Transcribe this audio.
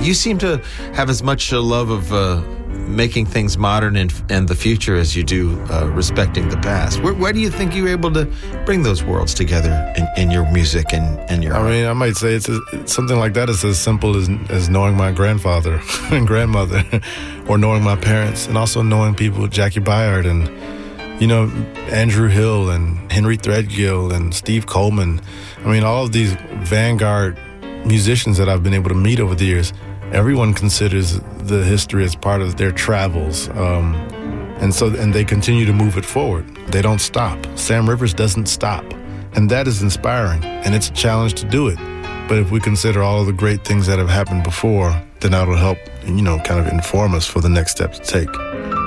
You seem to have as much a love of making things modern and the future as you do respecting the past. Where do you think you were able to bring those worlds together in your music and your art? I mean, I might say it's something like that is as simple as knowing my grandfather and grandmother, or knowing my parents, and also knowing people, Jackie Byard and, Andrew Hill and Henry Threadgill and Steve Coleman. I mean, all of these vanguard musicians that I've been able to meet over the years. Everyone considers the history as part of their travels, and they continue to move it forward. They don't stop. Sam Rivers doesn't stop, and that is inspiring, and it's a challenge to do it. But if we consider all of the great things that have happened before, then that'll help, kind of inform us for the next step to take.